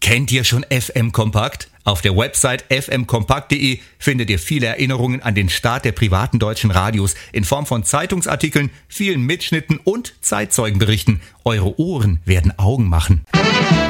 Kennt ihr schon FM Kompakt? Auf der Website fmkompakt.de findet ihr viele Erinnerungen an den Start der privaten deutschen Radios in Form von Zeitungsartikeln, vielen Mitschnitten und Zeitzeugenberichten. Eure Ohren werden Augen machen.